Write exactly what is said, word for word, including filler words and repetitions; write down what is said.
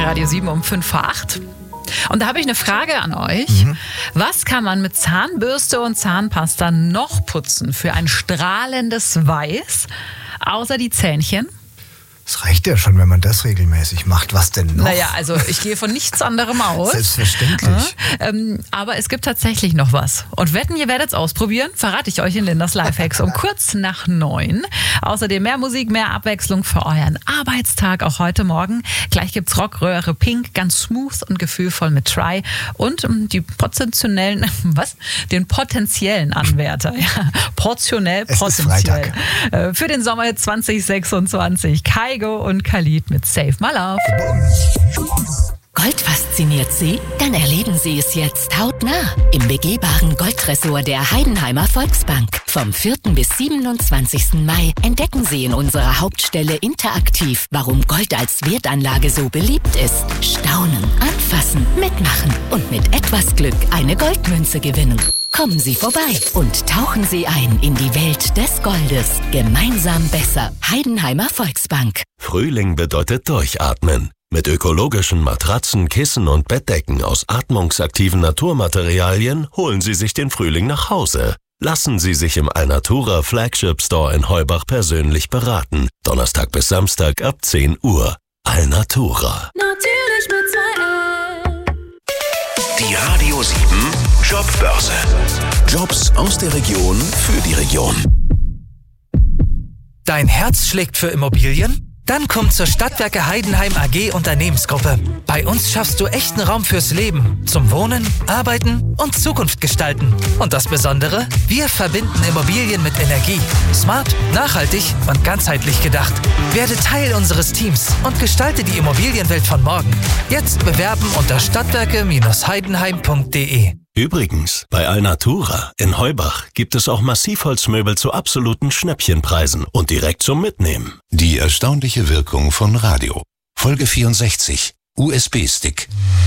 Radio sieben um fünf vor acht. Und da habe ich eine Frage an euch. Mhm. Was kann man mit Zahnbürste und Zahnpasta noch putzen für ein strahlendes Weiß, außer die Zähnchen? Es reicht ja schon, wenn man das regelmäßig macht. Was denn noch? Naja, also ich gehe von nichts anderem aus. Selbstverständlich. Ja, ähm, aber es gibt tatsächlich noch was. Und wetten, ihr werdet es ausprobieren, verrate ich euch in Lindas Lifehacks um kurz nach neun. Außerdem mehr Musik, mehr Abwechslung für euren Arbeitstag, auch heute Morgen. Gleich gibt's Rockröhre Pink, ganz smooth und gefühlvoll mit Try. Und ähm, die potenziellen, was? Den potenziellen Anwärter. Ja, portionell, es potenziell. Äh, für den Sommer zwanzig sechsundzwanzig. Kai und Khalid mit Save My Love. Gold fasziniert Sie? Dann erleben Sie es jetzt hautnah im begehbaren Goldtresor der Heidenheimer Volksbank. Vom vierten bis siebenundzwanzigsten Mai entdecken Sie in unserer Hauptstelle interaktiv, warum Gold als Wertanlage so beliebt ist. Staunen, anfassen, mitmachen und mit etwas Glück eine Goldmünze gewinnen. Kommen Sie vorbei und tauchen Sie ein in die Welt des Goldes. Gemeinsam besser. Heidenheimer Volksbank. Frühling bedeutet durchatmen. Mit ökologischen Matratzen, Kissen und Bettdecken aus atmungsaktiven Naturmaterialien holen Sie sich den Frühling nach Hause. Lassen Sie sich im Alnatura Flagship Store in Heubach persönlich beraten. Donnerstag bis Samstag ab zehn Uhr. Alnatura. Natürlich mit zwei L. Die Radio sieben Jobbörse. Jobs aus der Region für die Region. Dein Herz schlägt für Immobilien? Dann komm zur Stadtwerke Heidenheim A G Unternehmensgruppe. Bei uns schaffst du echten Raum fürs Leben, zum Wohnen, Arbeiten und Zukunft gestalten. Und das Besondere? Wir verbinden Immobilien mit Energie. Smart, nachhaltig und ganzheitlich gedacht. Werde Teil unseres Teams und gestalte die Immobilienwelt von morgen. Jetzt bewerben unter stadtwerke Heidenheim punkt de. Übrigens, bei Alnatura in Heubach gibt es auch Massivholzmöbel zu absoluten Schnäppchenpreisen und direkt zum Mitnehmen. Die erstaunliche Wirkung von Radio. Folge vierundsechzig. U S B-Stick.